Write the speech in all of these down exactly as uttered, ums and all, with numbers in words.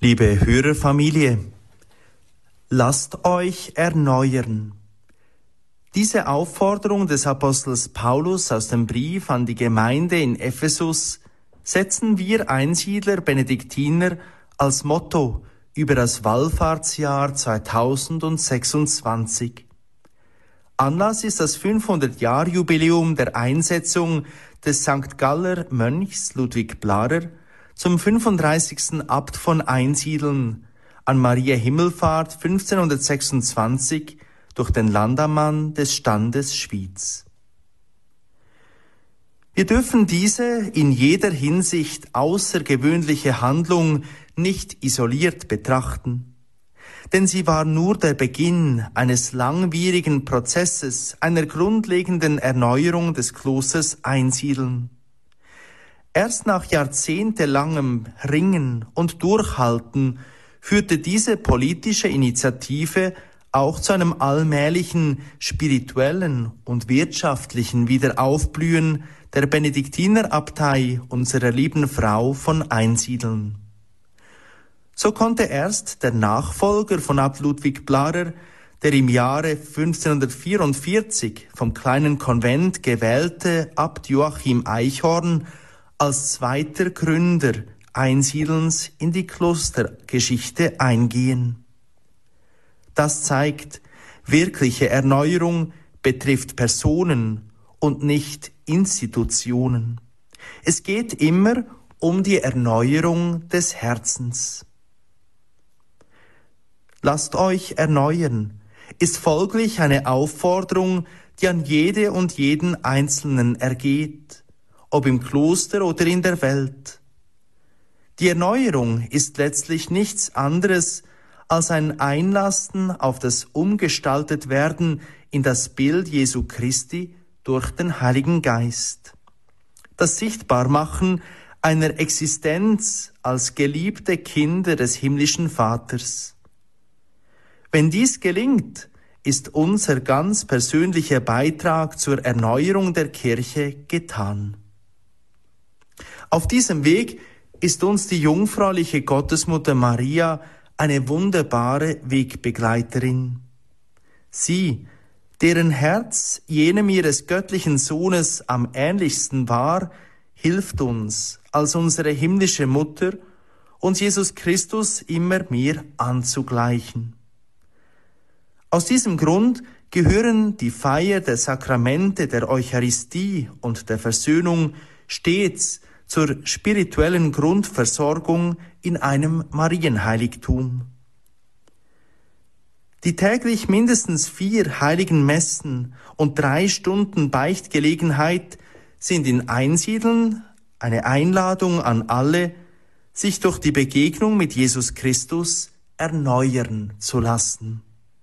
Liebe Hörerfamilie, lasst euch erneuern. Diese Aufforderung des Apostels Paulus aus dem Brief an die Gemeinde in Ephesus setzen wir Einsiedler Benediktiner als Motto über das Wallfahrtsjahr zweitausendsechsundzwanzig. Anlass ist das fünfhundert-Jahr-Jubiläum der Einsetzung des Sankt Galler Mönchs Ludwig Blarer zum fünfunddreißigsten Abt von Einsiedeln an Maria Himmelfahrt fünfzehnhundertsechsundzwanzig durch den Landammann des Standes Schwyz. Wir dürfen diese in jeder Hinsicht außergewöhnliche Handlung nicht isoliert betrachten, denn sie war nur der Beginn eines langwierigen Prozesses, einer grundlegenden Erneuerung des Klosters Einsiedeln. Erst nach jahrzehntelangem Ringen und Durchhalten führte diese politische Initiative auch zu einem allmählichen spirituellen und wirtschaftlichen Wiederaufblühen der Benediktinerabtei unserer lieben Frau von Einsiedeln. So konnte erst der Nachfolger von Abt Ludwig Blarer, der im Jahre fünfzehnhundertvierundvierzig vom kleinen Konvent gewählte Abt Joachim Eichhorn, als zweiter Gründer Einsiedelns in die Klostergeschichte eingehen. Das zeigt, wirkliche Erneuerung betrifft Personen und nicht Institutionen. Es geht immer um die Erneuerung des Herzens. Lasst euch erneuern, ist folglich eine Aufforderung, die an jede und jeden Einzelnen ergeht, ob im Kloster oder in der Welt. Die Erneuerung ist letztlich nichts anderes als ein Einlassen auf das Umgestaltetwerden in das Bild Jesu Christi durch den Heiligen Geist. Das Sichtbarmachen einer Existenz als geliebte Kinder des himmlischen Vaters. Wenn dies gelingt, ist unser ganz persönlicher Beitrag zur Erneuerung der Kirche getan. Auf diesem Weg ist uns die jungfräuliche Gottesmutter Maria eine wunderbare Wegbegleiterin. Sie, deren Herz jenem ihres göttlichen Sohnes am ähnlichsten war, hilft uns als unsere himmlische Mutter, uns Jesus Christus immer mehr anzugleichen. Aus diesem Grund gehören die Feier der Sakramente der Eucharistie und der Versöhnung stets zur spirituellen Grundversorgung in einem Marienheiligtum. Die täglich mindestens vier heiligen Messen und drei Stunden Beichtgelegenheit sind in Einsiedeln eine Einladung an alle, sich durch die Begegnung mit Jesus Christus erneuern zu lassen.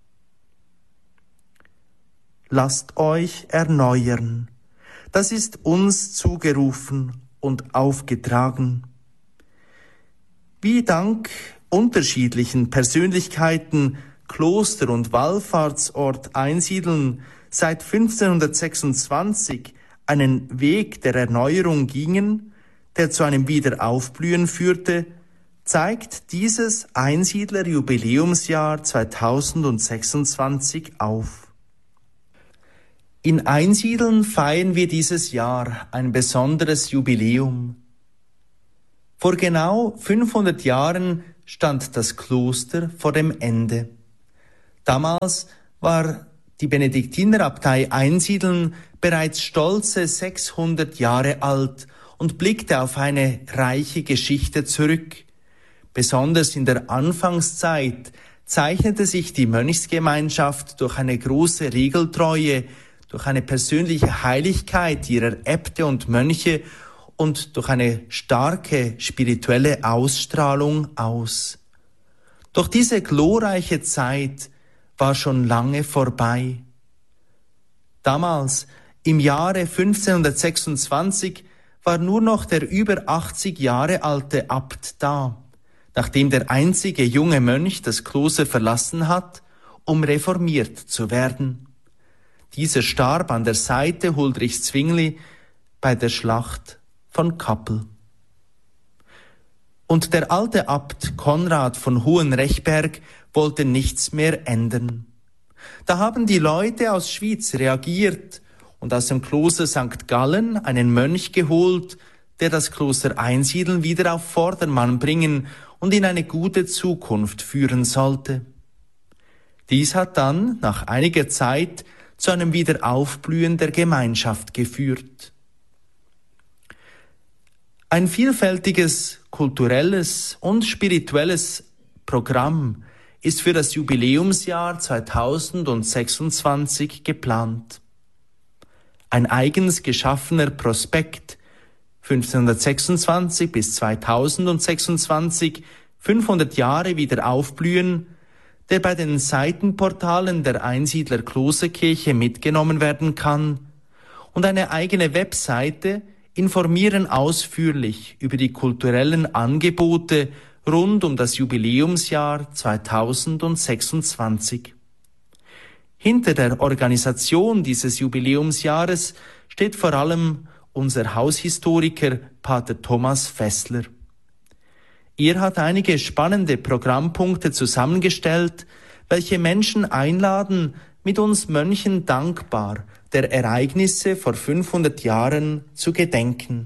Lasst euch erneuern. Das ist uns zugerufen und aufgetragen. Wie dank unterschiedlichen Persönlichkeiten Kloster und Wallfahrtsort Einsiedeln seit fünfzehnhundertsechsundzwanzig einen Weg der Erneuerung gingen, der zu einem Wiederaufblühen führte, zeigt dieses Einsiedler-Jubiläumsjahr zweitausendsechsundzwanzig auf. In Einsiedeln feiern wir dieses Jahr ein besonderes Jubiläum. Vor genau fünfhundert Jahren stand das Kloster vor dem Ende. Damals war die Benediktinerabtei Einsiedeln bereits stolze sechshundert Jahre alt und blickte auf eine reiche Geschichte zurück. Besonders in der Anfangszeit zeichnete sich die Mönchsgemeinschaft durch eine große Regeltreue, durch eine persönliche Heiligkeit ihrer Äbte und Mönche und durch eine starke spirituelle Ausstrahlung aus. Doch diese glorreiche Zeit war schon lange vorbei. Damals, im Jahre fünfzehnhundertsechsundzwanzig, war nur noch der über achtzig Jahre alte Abt da, nachdem der einzige junge Mönch das Kloster verlassen hat, um reformiert zu werden. Dieser starb an der Seite Huldrych Zwingli bei der Schlacht von Kappel. Und der alte Abt Konrad von Hohenrechberg wollte nichts mehr ändern. Da haben die Leute aus Schwyz reagiert und aus dem Kloster Sankt Gallen einen Mönch geholt, der das Kloster Einsiedeln wieder auf Vordermann bringen und in eine gute Zukunft führen sollte. Dies hat dann nach einiger Zeit zu einem Wiederaufblühen der Gemeinschaft geführt. Ein vielfältiges kulturelles und spirituelles Programm ist für das Jubiläumsjahr zweitausendsechsundzwanzig geplant. Ein eigens geschaffener Prospekt fünfzehnhundertsechsundzwanzig bis zweitausendsechsundzwanzig, fünfhundert Jahre wieder aufblühen, der bei den Seitenportalen der Einsiedler Klosterkirche mitgenommen werden kann, und eine eigene Webseite informieren ausführlich über die kulturellen Angebote rund um das Jubiläumsjahr zweitausendsechsundzwanzig. Hinter der Organisation dieses Jubiläumsjahres steht vor allem unser Haushistoriker Pater Thomas Fessler. Er hat einige spannende Programmpunkte zusammengestellt, welche Menschen einladen, mit uns Mönchen dankbar der Ereignisse vor fünfhundert Jahren zu gedenken.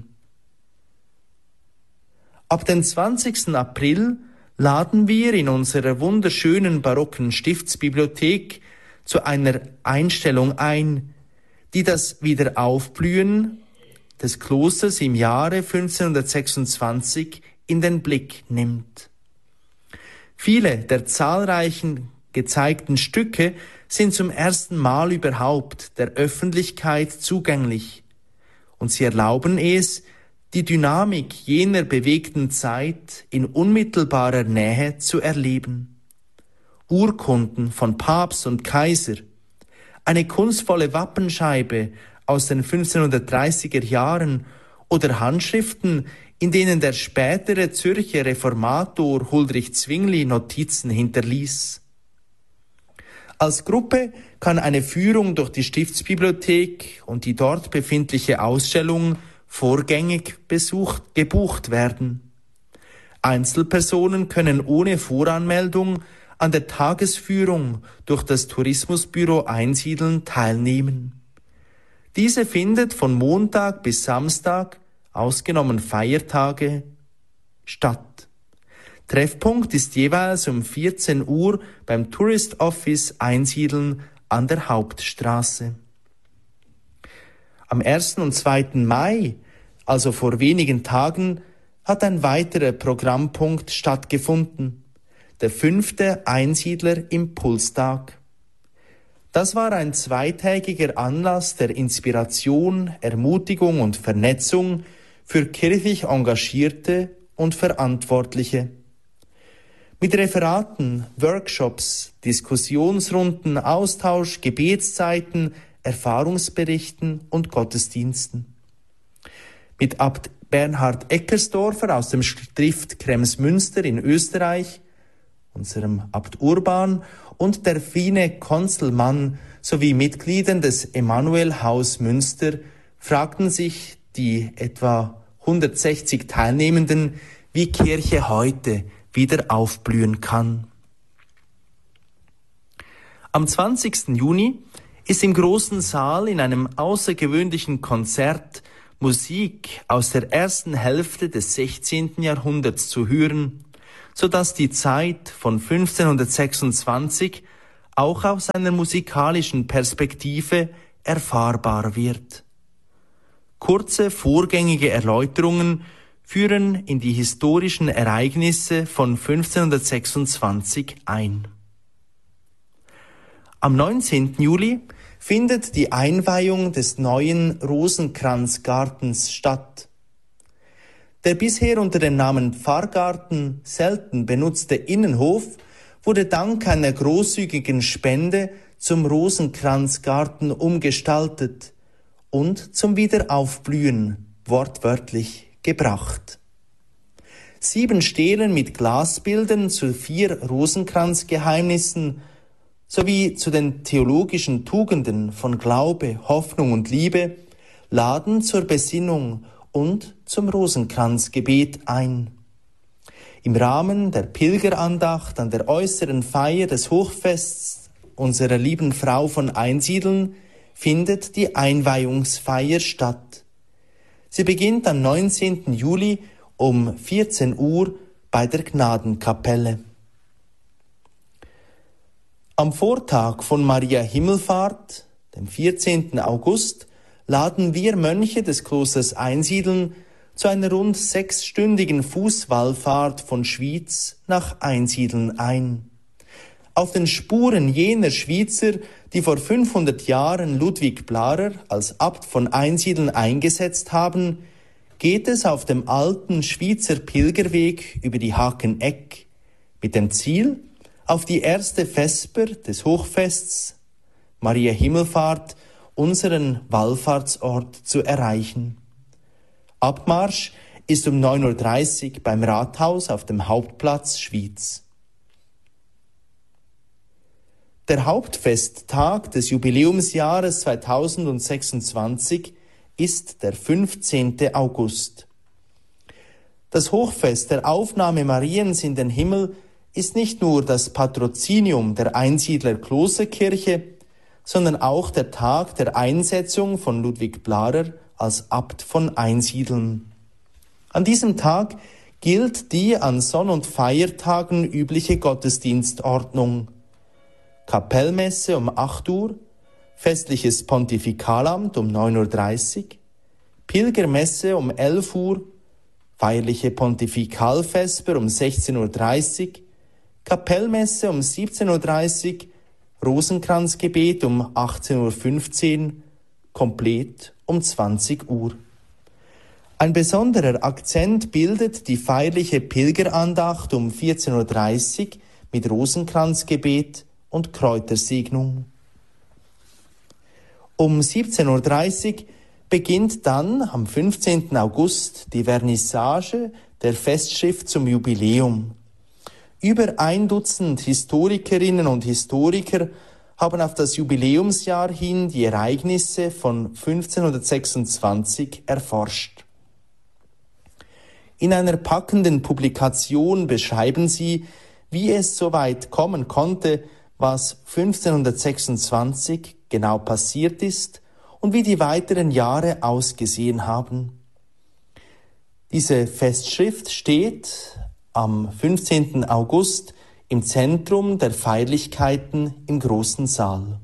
Ab dem zwanzigsten April laden wir in unserer wunderschönen barocken Stiftsbibliothek zu einer Einstellung ein, die das Wiederaufblühen des Klosters im Jahre fünfzehnhundertsechsundzwanzig in den Blick nimmt. Viele der zahlreichen gezeigten Stücke sind zum ersten Mal überhaupt der Öffentlichkeit zugänglich, und sie erlauben es, die Dynamik jener bewegten Zeit in unmittelbarer Nähe zu erleben. Urkunden von Papst und Kaiser, eine kunstvolle Wappenscheibe aus den fünfzehnhundertdreißiger Jahren oder Handschriften, in denen der spätere Zürcher Reformator Huldrych Zwingli Notizen hinterließ. Als Gruppe kann eine Führung durch die Stiftsbibliothek und die dort befindliche Ausstellung vorgängig besucht, gebucht werden. Einzelpersonen können ohne Voranmeldung an der Tagesführung durch das Tourismusbüro Einsiedeln teilnehmen. Diese findet von Montag bis Samstag, ausgenommen Feiertage, statt. Treffpunkt ist jeweils um vierzehn Uhr beim Tourist Office Einsiedeln an der Hauptstraße. Am ersten und zweiten Mai, also vor wenigen Tagen, hat ein weiterer Programmpunkt stattgefunden, der fünfte Einsiedler Impulstag. Das war ein zweitägiger Anlass der Inspiration, Ermutigung und Vernetzung für kirchlich Engagierte und Verantwortliche. Mit Referaten, Workshops, Diskussionsrunden, Austausch, Gebetszeiten, Erfahrungsberichten und Gottesdiensten. Mit Abt Bernhard Eckersdorfer aus dem Stift Kremsmünster in Österreich, unserem Abt Urban und der Fine Konzelmann sowie Mitgliedern des Emanuel-Haus Münster fragten sich die etwa hundertsechzig Teilnehmenden, wie Kirche heute wieder aufblühen kann. Am zwanzigsten Juni ist im großen Saal in einem außergewöhnlichen Konzert Musik aus der ersten Hälfte des sechzehnten Jahrhunderts zu hören, sodass die Zeit von fünfzehnhundertsechsundzwanzig auch aus einer musikalischen Perspektive erfahrbar wird. Kurze vorgängige Erläuterungen führen in die historischen Ereignisse von fünfzehnhundertsechsundzwanzig ein. Am neunzehnten Juli findet die Einweihung des neuen Rosenkranzgartens statt. Der bisher unter dem Namen Pfarrgarten selten benutzte Innenhof wurde dank einer großzügigen Spende zum Rosenkranzgarten umgestaltet und zum Wiederaufblühen wortwörtlich gebracht. Sieben Stelen mit Glasbildern zu vier Rosenkranzgeheimnissen sowie zu den theologischen Tugenden von Glaube, Hoffnung und Liebe laden zur Besinnung und zum Rosenkranzgebet ein. Im Rahmen der Pilgerandacht an der äußeren Feier des Hochfests unserer lieben Frau von Einsiedeln findet die Einweihungsfeier statt. Sie beginnt am neunzehnten Juli um vierzehn Uhr bei der Gnadenkapelle. Am Vortag von Maria Himmelfahrt, dem vierzehnten August, laden wir Mönche des Klosters Einsiedeln zu einer rund sechsstündigen Fußwallfahrt von Schwyz nach Einsiedeln ein. Auf den Spuren jener Schwyzer, die vor fünfhundert Jahren Ludwig Blarer als Abt von Einsiedeln eingesetzt haben, geht es auf dem alten Schwyzer Pilgerweg über die Hakeneck mit dem Ziel, auf die erste Vesper des Hochfests, Maria Himmelfahrt, unseren Wallfahrtsort zu erreichen. Abmarsch ist um neun Uhr dreißig beim Rathaus auf dem Hauptplatz Schwyz. Der Hauptfesttag des Jubiläumsjahres zweitausendsechsundzwanzig ist der fünfzehnten August. Das Hochfest der Aufnahme Mariens in den Himmel ist nicht nur das Patrozinium der Einsiedler Klosterkirche, sondern auch der Tag der Einsetzung von Ludwig Blarer als Abt von Einsiedeln. An diesem Tag gilt die an Sonn- und Feiertagen übliche Gottesdienstordnung. Kapellmesse um acht Uhr, festliches Pontifikalamt um neun Uhr dreißig, Pilgermesse um elf Uhr, feierliche Pontifikalvesper um sechzehn Uhr dreißig, Kapellmesse um siebzehn Uhr dreißig, Rosenkranzgebet um achtzehn Uhr fünfzehn, komplett um zwanzig Uhr. Ein besonderer Akzent bildet die feierliche Pilgerandacht um vierzehn Uhr dreißig mit Rosenkranzgebet und Kräutersegnung. Um siebzehn Uhr dreißig beginnt dann am fünfzehnten August die Vernissage der Festschrift zum Jubiläum. Über ein Dutzend Historikerinnen und Historiker haben auf das Jubiläumsjahr hin die Ereignisse von fünfzehnhundertsechsundzwanzig erforscht. In einer packenden Publikation beschreiben sie, wie es so weit kommen konnte, was fünfzehnhundertsechsundzwanzig genau passiert ist und wie die weiteren Jahre ausgesehen haben. Diese Festschrift steht am fünfzehnten August im Zentrum der Feierlichkeiten im großen Saal.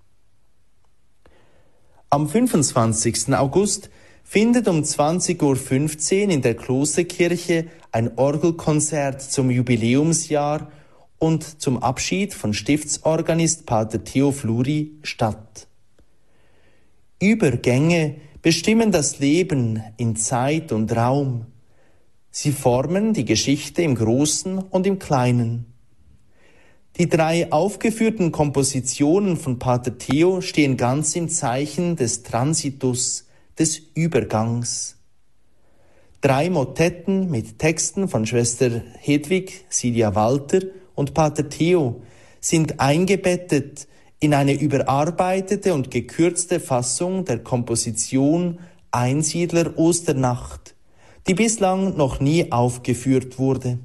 Am fünfundzwanzigsten August findet um zwanzig Uhr fünfzehn in der Klosterkirche ein Orgelkonzert zum Jubiläumsjahr und zum Abschied von Stiftsorganist Pater Theo Fluri statt. Übergänge bestimmen das Leben in Zeit und Raum. Sie formen die Geschichte im Großen und im Kleinen. Die drei aufgeführten Kompositionen von Pater Theo stehen ganz im Zeichen des Transitus, des Übergangs. Drei Motetten mit Texten von Schwester Hedwig Silja Walter und Pater Theo sind eingebettet in eine überarbeitete und gekürzte Fassung der Komposition Einsiedler Osternacht, die bislang noch nie aufgeführt wurde.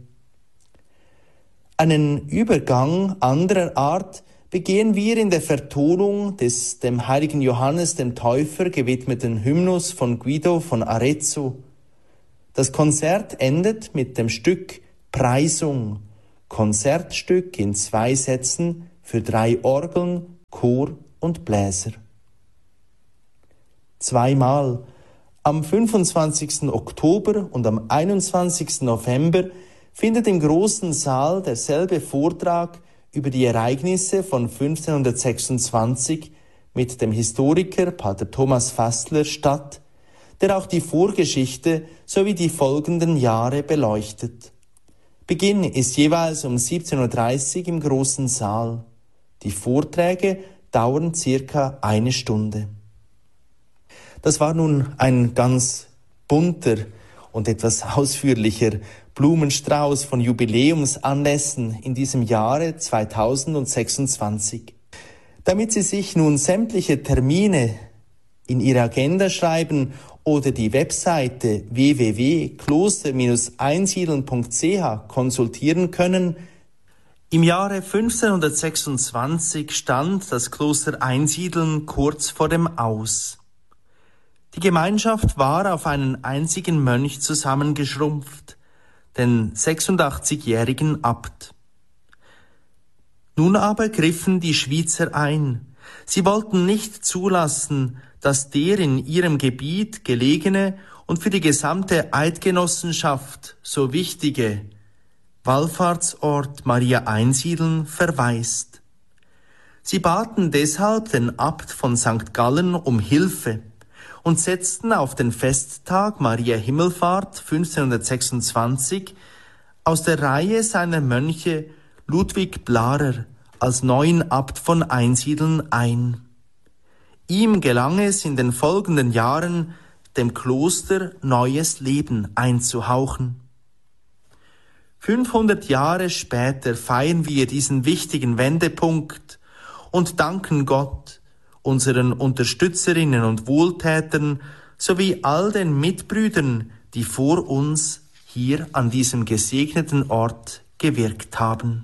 Einen Übergang anderer Art begehen wir in der Vertonung des dem heiligen Johannes dem Täufer gewidmeten Hymnus von Guido von Arezzo. Das Konzert endet mit dem Stück Preisung, Konzertstück in zwei Sätzen für drei Orgeln, Chor und Bläser. Zweimal, am fünfundzwanzigsten Oktober und am einundzwanzigsten November, findet im großen Saal derselbe Vortrag über die Ereignisse von fünfzehnhundertsechsundzwanzig mit dem Historiker Pater Thomas Fassler statt, der auch die Vorgeschichte sowie die folgenden Jahre beleuchtet. Beginn ist jeweils um siebzehn Uhr dreißig im großen Saal. Die Vorträge dauern circa eine Stunde. Das war nun ein ganz bunter und etwas ausführlicher Blumenstrauß von Jubiläumsanlässen in diesem Jahre zweitausendsechsundzwanzig. Damit Sie sich nun sämtliche Termine in Ihre Agenda schreiben oder die Webseite w w w punkt kloster einsiedeln punkt c h konsultieren können. Im Jahre fünfzehnhundertsechsundzwanzig stand das Kloster Einsiedeln kurz vor dem Aus. Die Gemeinschaft war auf einen einzigen Mönch zusammengeschrumpft, den sechsundachtzigjährigen Abt. Nun aber griffen die Schwyzer ein. Sie wollten nicht zulassen, dass der in ihrem Gebiet gelegene und für die gesamte Eidgenossenschaft so wichtige Wallfahrtsort Maria Einsiedeln verwaist. Sie baten deshalb den Abt von Sankt Gallen um Hilfe und setzten auf den Festtag Maria Himmelfahrt fünfzehnhundertsechsundzwanzig aus der Reihe seiner Mönche Ludwig Blarer als neuen Abt von Einsiedeln ein. Ihm gelang es in den folgenden Jahren, dem Kloster neues Leben einzuhauchen. fünfhundert Jahre später feiern wir diesen wichtigen Wendepunkt und danken Gott, unseren Unterstützerinnen und Wohltätern sowie all den Mitbrüdern, die vor uns hier an diesem gesegneten Ort gewirkt haben.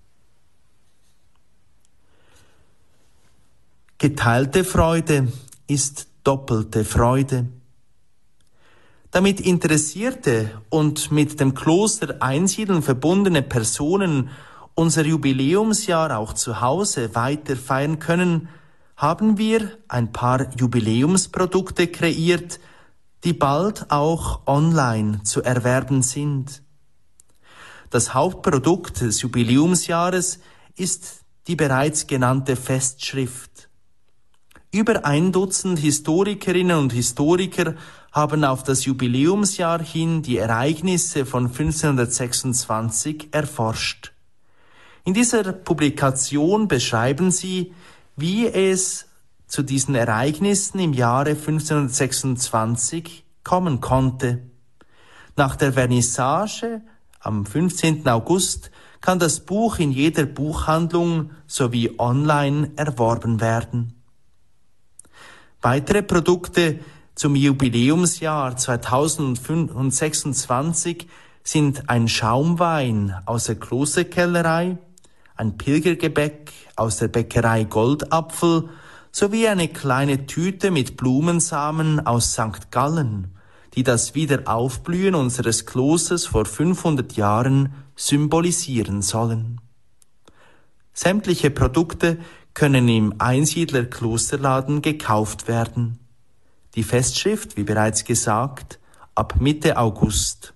Geteilte Freude ist doppelte Freude. Damit interessierte und mit dem Kloster Einsiedeln verbundene Personen unser Jubiläumsjahr auch zu Hause weiter feiern können, haben wir ein paar Jubiläumsprodukte kreiert, die bald auch online zu erwerben sind. Das Hauptprodukt des Jubiläumsjahres ist die bereits genannte Festschrift. Über ein Dutzend Historikerinnen und Historiker haben auf das Jubiläumsjahr hin die Ereignisse von fünfzehnhundertsechsundzwanzig erforscht. In dieser Publikation beschreiben sie, wie es zu diesen Ereignissen im Jahre fünfzehnhundertsechsundzwanzig kommen konnte. Nach der Vernissage am fünfzehnten August kann das Buch in jeder Buchhandlung sowie online erworben werden. Weitere Produkte zum Jubiläumsjahr zweitausendsechsundzwanzig sind ein Schaumwein aus der Klosterkellerei, ein Pilgergebäck aus der Bäckerei Goldapfel sowie eine kleine Tüte mit Blumensamen aus Sankt Gallen, die das Wiederaufblühen unseres Klosters vor fünfhundert Jahren symbolisieren sollen. Sämtliche Produkte können im Einsiedler Klosterladen gekauft werden. Die Festschrift, wie bereits gesagt, ab Mitte August.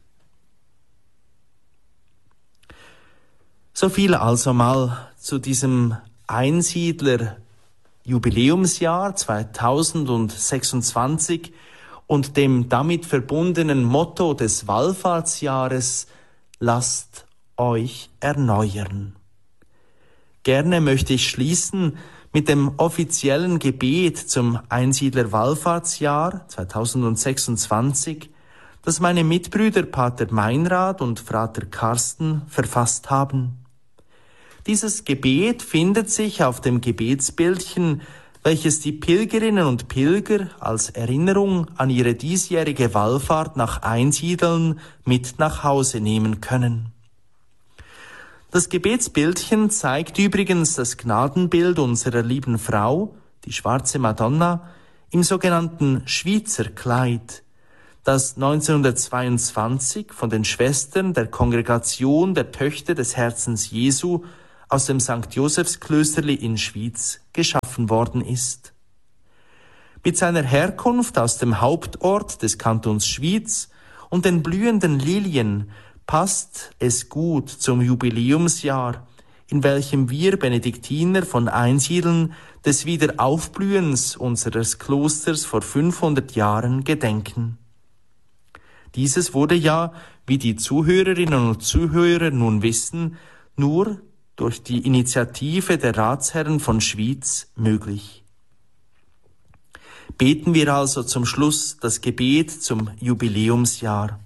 So viel also mal zu diesem Einsiedler Jubiläumsjahr zweitausendsechsundzwanzig und dem damit verbundenen Motto des Wallfahrtsjahres: Lasst euch erneuern. Gerne möchte ich schließen mit dem offiziellen Gebet zum Einsiedler Wallfahrtsjahr zweitausendsechsundzwanzig, das meine Mitbrüder Pater Meinrad und Frater Carsten verfasst haben. Dieses Gebet findet sich auf dem Gebetsbildchen, welches die Pilgerinnen und Pilger als Erinnerung an ihre diesjährige Wallfahrt nach Einsiedeln mit nach Hause nehmen können. Das Gebetsbildchen zeigt übrigens das Gnadenbild unserer lieben Frau, die schwarze Madonna, im sogenannten Schwyzer Kleid, das neunzehnhundertzweiundzwanzig von den Schwestern der Kongregation der Töchter des Herzens Jesu aus dem Sankt Josefsklösterli in Schwyz geschaffen worden ist. Mit seiner Herkunft aus dem Hauptort des Kantons Schwyz und den blühenden Lilien passt es gut zum Jubiläumsjahr, in welchem wir Benediktiner von Einsiedeln des Wiederaufblühens unseres Klosters vor fünfhundert Jahren gedenken. Dieses wurde ja, wie die Zuhörerinnen und Zuhörer nun wissen, nur durch die Initiative der Ratsherren von Schwyz möglich. Beten wir also zum Schluss das Gebet zum Jubiläumsjahr.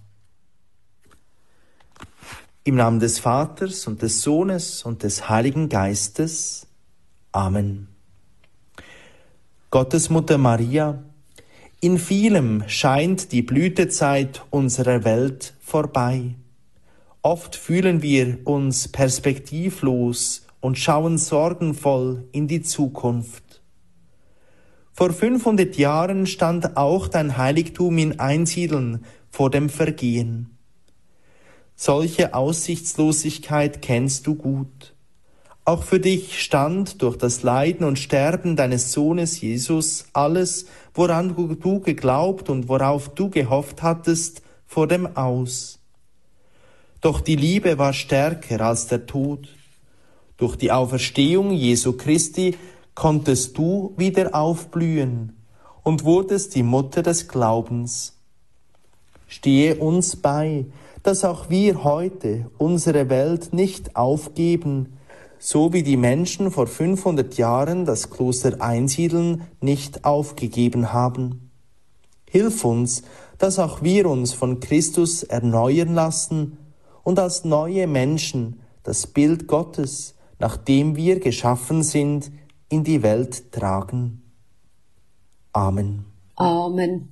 Im Namen des Vaters und des Sohnes und des Heiligen Geistes. Amen. Gottesmutter Maria, In vielem scheint die Blütezeit unserer Welt vorbei. Oft fühlen wir uns perspektivlos und schauen sorgenvoll in die Zukunft. Vor fünfhundert Jahren stand auch dein Heiligtum in Einsiedeln vor dem Vergehen. Solche Aussichtslosigkeit kennst du gut. Auch für dich stand durch das Leiden und Sterben deines Sohnes Jesus alles, woran du geglaubt und worauf du gehofft hattest, vor dem Aus. Doch die Liebe war stärker als der Tod. Durch die Auferstehung Jesu Christi konntest du wieder aufblühen und wurdest die Mutter des Glaubens. Stehe uns bei, dass auch wir heute unsere Welt nicht aufgeben, so wie die Menschen vor fünfhundert Jahren das Kloster Einsiedeln nicht aufgegeben haben. Hilf uns, dass auch wir uns von Christus erneuern lassen und als neue Menschen das Bild Gottes, nach dem wir geschaffen sind, in die Welt tragen. Amen. Amen.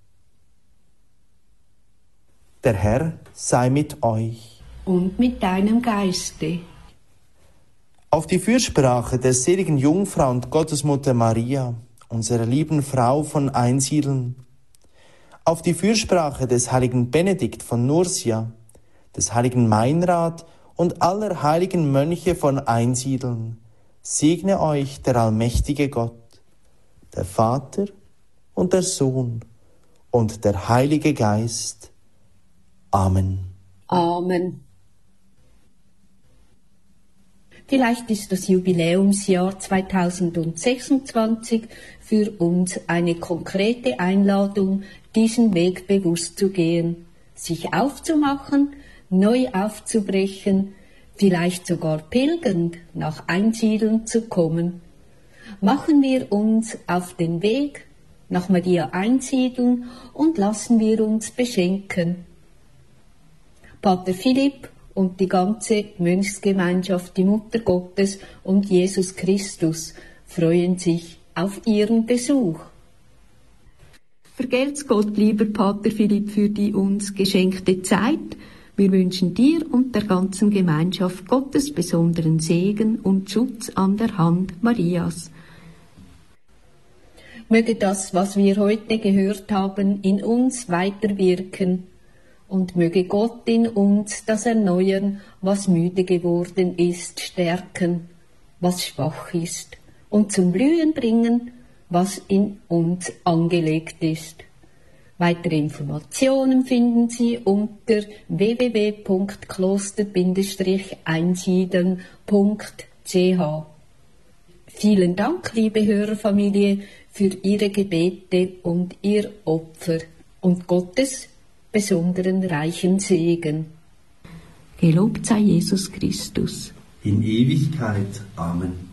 Der Herr sei mit euch. Und mit deinem Geiste. Auf die Fürsprache der seligen Jungfrau und Gottesmutter Maria, unserer lieben Frau von Einsiedeln, auf die Fürsprache des heiligen Benedikt von Nursia, des heiligen Meinrad und aller heiligen Mönche von Einsiedeln, segne euch der allmächtige Gott, der Vater und der Sohn und der Heilige Geist. Amen. Amen. Vielleicht ist das Jubiläumsjahr zweitausendsechsundzwanzig für uns eine konkrete Einladung, diesen Weg bewusst zu gehen, sich aufzumachen, neu aufzubrechen, vielleicht sogar pilgernd nach Einsiedeln zu kommen. Machen wir uns auf den Weg nach Maria Einsiedeln und lassen wir uns beschenken. Pater Philipp und die ganze Mönchsgemeinschaft, die Mutter Gottes und Jesus Christus freuen sich auf ihren Besuch. Vergelt's Gott, lieber Pater Philipp, für die uns geschenkte Zeit. Wir wünschen dir und der ganzen Gemeinschaft Gottes besonderen Segen und Schutz an der Hand Marias. Möge das, was wir heute gehört haben, in uns weiterwirken. Und möge Gott in uns das erneuern, was müde geworden ist, stärken, was schwach ist, und zum Blühen bringen, was in uns angelegt ist. Weitere Informationen finden Sie unter w w w punkt kloster Bindestrich einsiedeln punkt c h. Vielen Dank, liebe Hörerfamilie, für Ihre Gebete und Ihr Opfer und Gottes besonderen reichen Segen. Gelobt sei Jesus Christus. In Ewigkeit. Amen.